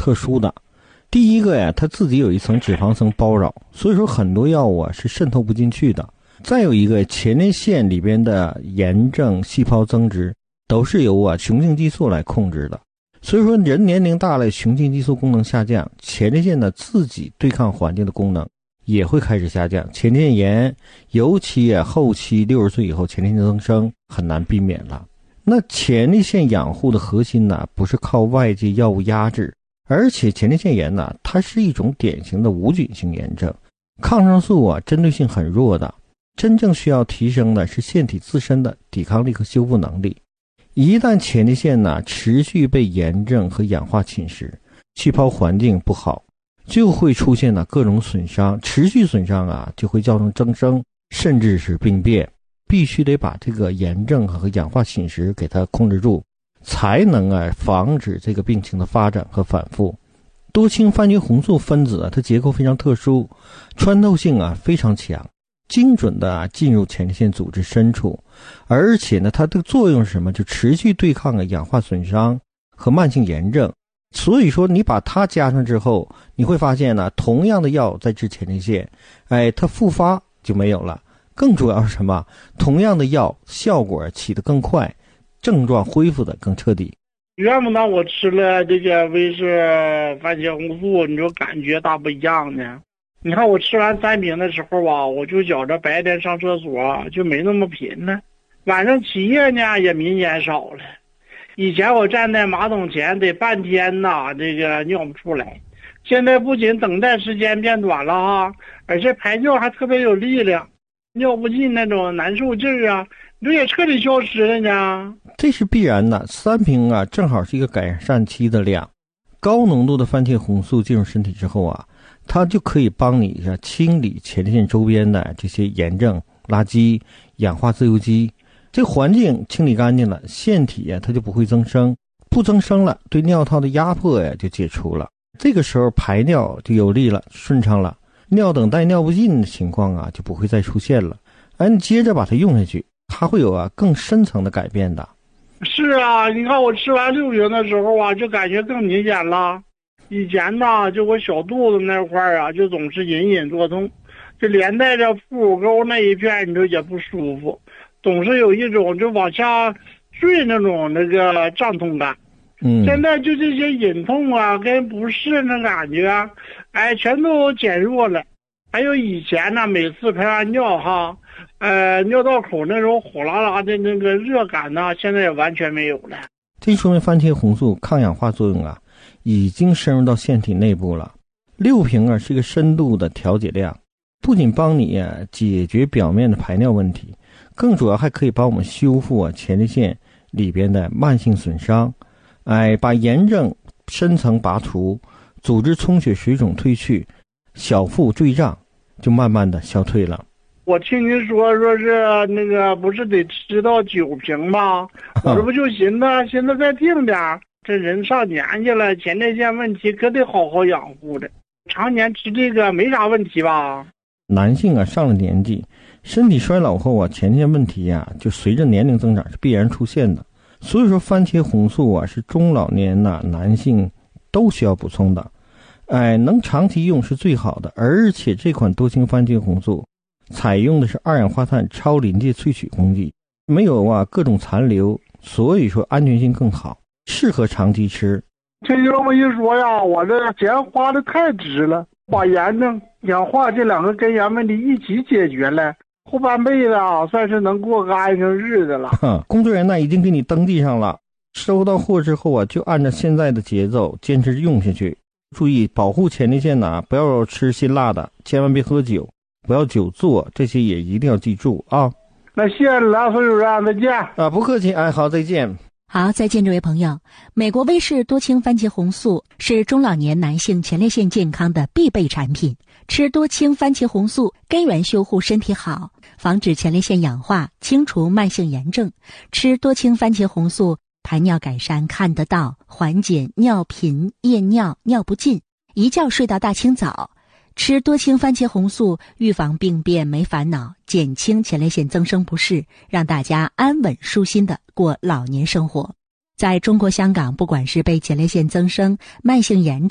特殊的。第一个呀，它自己有一层脂肪层包绕，所以说很多药物是渗透不进去的。再有一个，前列腺里边的炎症、细胞增殖都是由雄性激素来控制的。所以说人年龄大了，雄性激素功能下降，前列腺的自己对抗环境的功能也会开始下降。前列腺炎尤其后期60岁以后前列腺增生很难避免了。那前列腺养护的核心呢，不是靠外界药物压制，而且前列腺炎呢，它是一种典型的无菌性炎症，抗生素针对性很弱的，真正需要提升的是腺体自身的抵抗力和修复能力。一旦前列腺呢持续被炎症和氧化侵蚀，细胞环境不好，就会出现各种损伤，持续损伤就会造成增生，甚至是病变。必须得把这个炎症和氧化侵蚀给它控制住，才能防止这个病情的发展和反复。多氢番茄红素分子它结构非常特殊，穿透性非常强，精准的进入前列腺组织深处，而且呢，它的作用是什么？就持续对抗氧化损伤和慢性炎症。所以说你把它加上之后，你会发现同样的药在治前列腺，它复发就没有了。更主要是什么？同样的药效果起得更快，症状恢复的更彻底。 原本我吃了这个威氏番茄红素，你说感觉大不一样呢？你看我吃完3瓶的时候我就觉着白天上厕所就没那么频了，晚上起夜呢也明显少了。以前我站在马桶前得半天这个尿不出来，现在不仅等待时间变短了而且排尿还特别有力量，尿不尽那种难受劲儿你说也彻底消失了呢。 这是必然的，3瓶正好是一个改善期的量。高浓度的番茄红素进入身体之后它就可以帮你清理前列腺周边的这些炎症、垃圾、氧化自由基。这个环境清理干净了，腺体它就不会增生，不增生了，对尿道的压迫就解除了。这个时候排尿就有力了，顺畅了，尿等待尿不尽的情况就不会再出现了。你接着把它用下去，它会有更深层的改变的。 是你看我吃完6瓶的时候就感觉更明显了。以前就我小肚子那块就总是隐隐作痛，就连带着腹股沟那一片你就也不舒服，总是有一种就往下坠那种那个胀痛感。现在就这些隐痛跟不适那感觉全都减弱了。还有以前每次排完尿尿道口那种火辣辣的那个热感现在也完全没有了。 这说明番茄红素抗氧化作用已经深入到腺体内部了。6瓶是一个深度的调节量，不仅帮你解决表面的排尿问题，更主要还可以帮我们修复前列腺里边的慢性损伤，把炎症深层拔除，组织充血水肿退去，小腹坠胀就慢慢的消退了。 我听您说是那个不是得吃到9瓶吗？我这不就寻思再定点，这人上年纪了，前列腺问题可得好好养护的。常年吃这个没啥问题吧？ 男性上了年纪，身体衰老后前列腺问题就随着年龄增长是必然出现的。所以说番茄红素是中老年男性都需要补充的。能长期用是最好的，而且这款多氢番茄红素采用的是2氧化碳超临界萃取工艺，没有各种残留，所以说安全性更好，适合长期吃。 听你这么一说我这钱花的太值了，把炎症、氧化这2个根源问题一起解决了，后半辈子算是能过个安生日子了。 工作人员已经给你登记上了，收到货之后就按照现在的节奏坚持用下去。注意保护前列腺不要吃辛辣的，千万别喝酒，不要久坐，这些也一定要记住那谢谢了，孙主任，再见。 不客气，好，再见。 好，再见，这位朋友。美国威氏多氢番茄红素是中老年男性前列腺健康的必备产品。吃多氢番茄红素，根源修护身体好，防止前列腺氧化，清除慢性炎症。吃多氢番茄红素，排尿改善看得到，缓解尿频、夜尿、尿不尽，一觉睡到大清早。吃多氢番茄红素，预防病变没烦恼，减轻前列腺增生不适，让大家安稳舒心的过老年生活。在中国香港，不管是被前列腺增生、慢性炎症